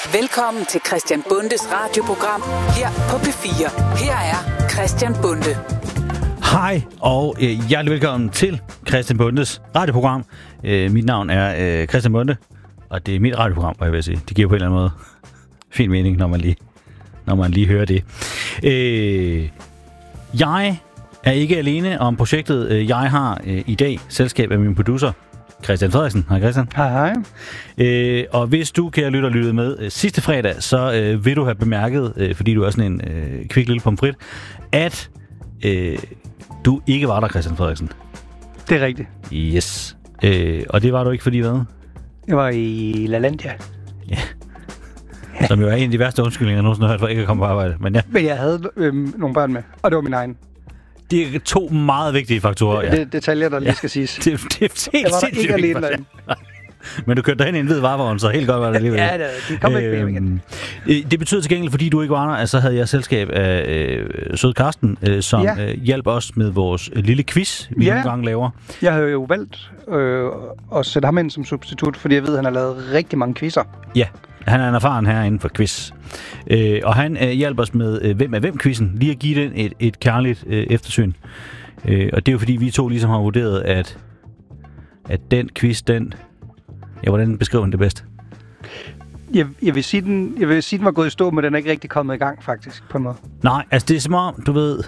Velkommen til Christian Bundes radioprogram her på P4. Her er Christian Bunde. Hej og hjertelig velkommen til Christian Bundes radioprogram. Mit navn er Christian Bunde, og det er mit radioprogram, hvad jeg vil sige. Det giver på en eller anden måde fin mening, når man lige hører det. Jeg er ikke alene om projektet. Jeg har i dag selskab af min producer, Christian Frederiksen. Hej Christian. Hej. Og hvis du, kære lytter, lyttede med sidste fredag, så vil du have bemærket, fordi du er sådan en kvik lille pomfrit, at du ikke var der, Christian Frederiksen. Det er rigtigt. Yes. Og det var du ikke, fordi hvad? Jeg var i LaLandia. Ja. Som jo er en af de værste undskyldninger, jeg nogensinde har hørt for ikke at komme på arbejde. Men jeg havde nogle børn med, og det var min egen. Det er to meget vigtige faktorer. Det er detaljer, der lige skal siges. Det er helt jeg var der ikke alene derinde. Men du kørte derhen i en hvid varevogn, så helt godt var det alligevel. Ja, det kom ikke med igen. Det betyder til gengæld, fordi du ikke var der, at så havde jeg selskab af Søde Karsten, som hjalp os med vores lille quiz, vi nogle gange laver. Jeg har jo valgt at sætte ham ind som substitut, fordi jeg ved, at han har lavet rigtig mange quizzer. Ja, han er en erfaren her inden for quiz. Og han hjalp os med Hvem er hvem-quizzen, lige at give den et kærligt eftersyn. Og det er jo fordi, vi to ligesom har vurderet, at den quiz, hvordan beskriver den det bedst? Jeg vil sige, den var gået i stå, men den er ikke rigtig kommet i gang, faktisk, på en måde. Nej, altså det er som om, du ved,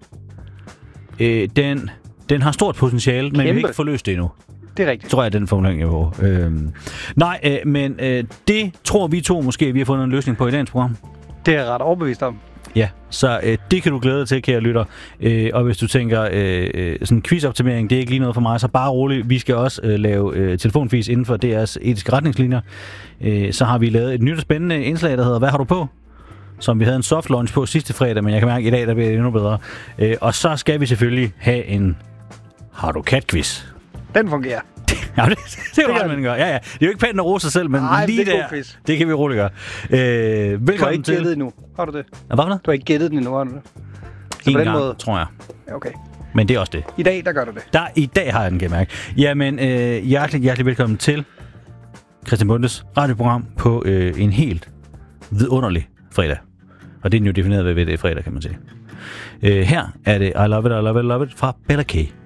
den har stort potentiale, men vi har ikke forløst det endnu. Det er rigtigt. Tror jeg, den formulering er på. Men det tror vi to måske, vi har fundet en løsning på i dagens program. Det er jeg ret overbevist om. Ja, så det kan du glæde dig til, kære lytter. Og hvis du tænker, sådan en quizoptimering, det er ikke lige noget for mig, så bare roligt. Vi skal også lave telefonfis inden for DR's etiske retningslinjer. Så har vi lavet et nyt og spændende indslag, der hedder Hvad har du på? Som vi havde en soft launch på sidste fredag, men jeg kan mærke, at i dag der bliver det endnu bedre. Og så skal vi selvfølgelig have en Har du kat-quiz? Den fungerer. Ja, det er jo ret, man gør. Ja. Det er jo ikke pænt at rose sig selv, men lige der, det kan vi roligt gøre. Velkommen til. Du har ikke gættet endnu. Har du det? Hvad for noget? Du har ikke gættet den endnu, har du det? Så en på den gang, måde, tror jeg. Okay. Men det er også det. I dag, der gør du det. I dag har jeg den, kan jeg mærke. Jamen, hjertelig velkommen til Christian Bundes radioprogram på en helt vidunderlig fredag. Og det er jo defineret ved det fredag, kan man sige. Her er det I Love It, I Love It, I Love It fra Bella K.